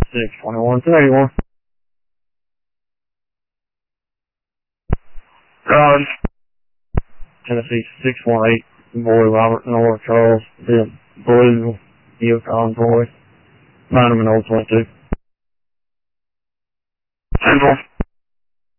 621-281. Raj. Tennessee 618, boy Robert North Charles, the blue Yukon boy. Find him in 022. Central.